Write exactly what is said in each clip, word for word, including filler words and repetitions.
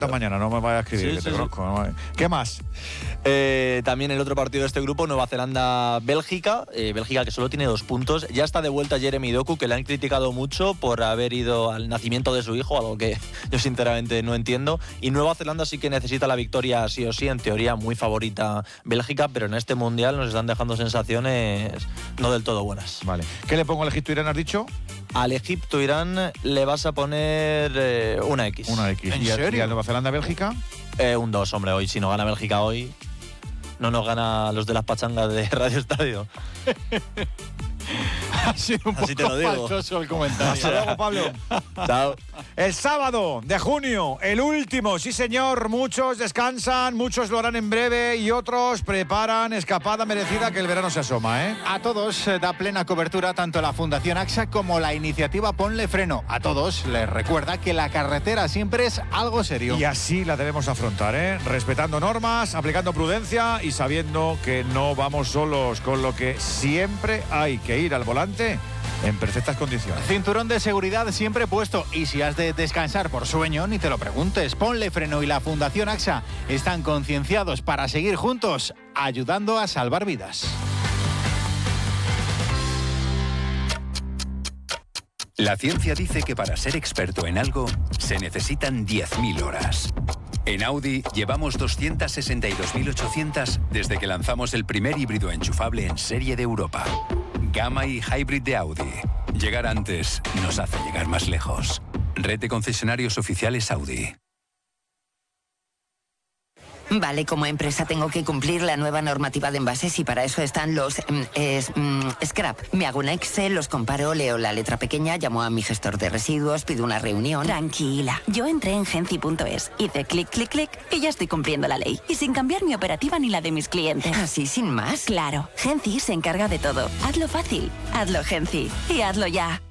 mañana, no me vaya a escribir, sí, que sí, te sí. conozco. ¿No? ¿Qué más? Eh, también el otro partido de este grupo, Nueva Zelanda-Bélgica. Eh, Bélgica que solo tiene dos puntos. Ya está de vuelta Jeremy Doku, que le han criticado mucho por haber ido al nacimiento de su hijo, algo que yo sinceramente no entiendo. Y Nueva Zelanda sí que necesita la victoria sí o sí, en teoría muy favorita Bélgica, pero en este mundial nos están dejando sensaciones no del todo buenas. Vale. ¿Qué le pongo al Egipto-Irán, has dicho? Al Egipto-Irán le vas a poner eh, una X. Una X. ¿En ¿Y a, serio? y a Nueva Zelanda-Bélgica? Eh, un dos, hombre, hoy. Si no gana Bélgica hoy, no nos gana los de las pachangas de Radio Estadio. Ha sido un Así poco te lo digo. faltoso el comentario. Hasta luego, Pablo. Chao. El sábado de junio, el último, sí señor, muchos descansan, muchos lo harán en breve y otros preparan escapada merecida que el verano se asoma, ¿eh? A todos eh, da plena cobertura tanto la Fundación AXA como la iniciativa Ponle Freno. A todos les recuerda que la carretera siempre es algo serio. Y así la debemos afrontar, ¿eh? Respetando normas, aplicando prudencia y sabiendo que no vamos solos, con lo que siempre hay que ir al volante en perfectas condiciones. Cinturón de seguridad siempre puesto, y si has de descansar por sueño, ni te lo preguntes. Ponle Freno y la Fundación AXA están concienciados para seguir juntos, ayudando a salvar vidas. La ciencia dice que para ser experto en algo se necesitan diez mil horas. En Audi llevamos doscientas sesenta y dos mil ochocientas desde que lanzamos el primer híbrido enchufable en serie de Europa. Gamma y Hybrid de Audi. Llegar antes nos hace llegar más lejos. Red de concesionarios oficiales Audi. Vale, como empresa tengo que cumplir la nueva normativa de envases y para eso están los mm, es, mm, scrap. Me hago un Excel, los comparo, leo la letra pequeña, llamo a mi gestor de residuos, pido una reunión. Tranquila, yo entré en Genci punto es, hice clic, clic, clic y ya estoy cumpliendo la ley. Y sin cambiar mi operativa ni la de mis clientes. ¿Así sin más? Claro, Genci se encarga de todo. Hazlo fácil, hazlo Genci y hazlo ya.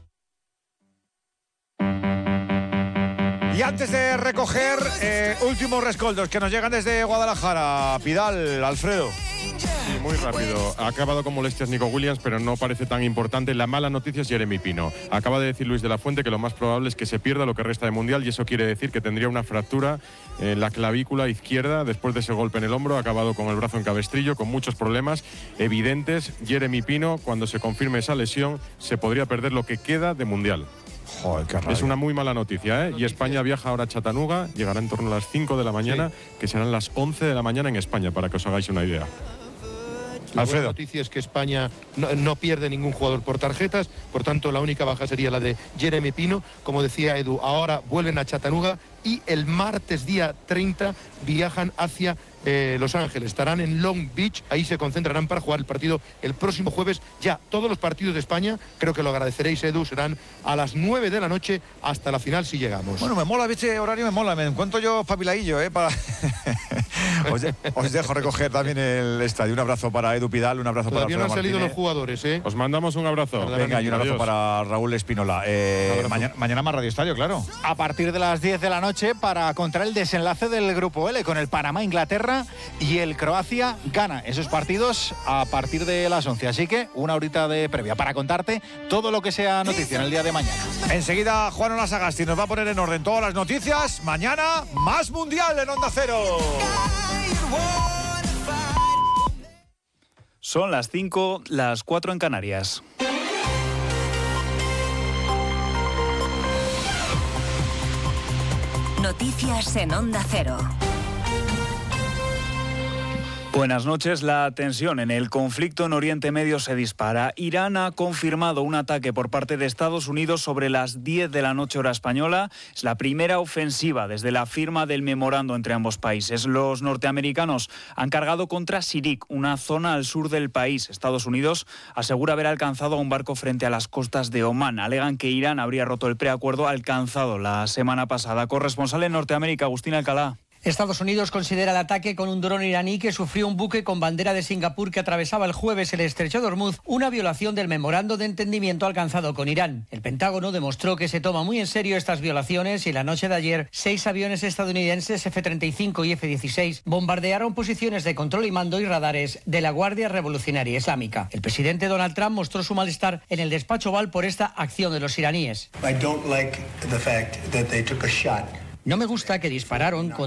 Y antes de recoger eh, últimos rescoldos que nos llegan desde Guadalajara, Pidal, Alfredo. Sí, muy rápido. Ha acabado con molestias Nico Williams, pero no parece tan importante. La mala noticia es Jeremy Pino. Acaba de decir Luis de la Fuente que lo más probable es que se pierda lo que resta de Mundial, y eso quiere decir que tendría una fractura en la clavícula izquierda después de ese golpe en el hombro. Ha acabado con el brazo en cabestrillo, con muchos problemas evidentes. Jeremy Pino, cuando se confirme esa lesión, se podría perder lo que queda de Mundial. Joder, qué rabia. Es una muy mala noticia, ¿eh? Y España viaja ahora a Chattanooga, llegará en torno a las cinco de la mañana, sí, que serán las once de la mañana en España, para que os hagáis una idea. La Alfredo. buena noticia es que España no, no pierde ningún jugador por tarjetas, por tanto la única baja sería la de Jeremy Pino. Como decía Edu, ahora vuelven a Chattanooga y el martes día treinta viajan hacia eh, Los Ángeles. Estarán en Long Beach, ahí se concentrarán para jugar el partido el próximo jueves. Ya todos los partidos de España, creo que lo agradeceréis, Edu, serán a las nueve de la noche hasta la final si llegamos. Bueno, me mola, este horario me mola, me encuentro yo espabiladillo, ¿eh? Para... os, de, os dejo recoger también el estadio. Un abrazo para Edu Pidal, un abrazo Todavía para Alfredo no han salido Martínez. los jugadores, ¿eh? Os mandamos un abrazo. Venga, y un abrazo Adiós. para Raúl Espinola. Eh, mañana, mañana más Radio Estadio, claro. A partir de las diez de la noche para contar el desenlace del Grupo L con el Panamá-Inglaterra y el Croacia-Ghana. Esos partidos a partir de las once. Así que una horita de previa para contarte todo lo que sea noticia en el día de mañana. Enseguida Juan Olasagasti nos va a poner en orden todas las noticias. Mañana más Mundial en Onda Cero. Son las cinco, las cuatro en Canarias. Noticias en Onda Cero. Buenas noches. La tensión en el conflicto en Oriente Medio se dispara. Irán ha confirmado un ataque por parte de Estados Unidos sobre las diez de la noche hora española. Es la primera ofensiva desde la firma del memorando entre ambos países. Los norteamericanos han cargado contra Sirik, una zona al sur del país. Estados Unidos asegura haber alcanzado a un barco frente a las costas de Omán. Alegan que Irán habría roto el preacuerdo alcanzado la semana pasada. Corresponsal en Norteamérica, Agustín Alcalá. Estados Unidos considera el ataque con un dron iraní que sufrió un buque con bandera de Singapur que atravesaba el jueves el estrecho de Hormuz una violación del memorando de entendimiento alcanzado con Irán. El Pentágono demostró que se toma muy en serio estas violaciones y la noche de ayer seis aviones estadounidenses F treinta y cinco y F dieciséis bombardearon posiciones de control y mando y radares de la Guardia Revolucionaria Islámica. El presidente Donald Trump mostró su malestar en el despacho Oval por esta acción de los iraníes. I don't like the fact that they took a shot. No me gusta que dispararon con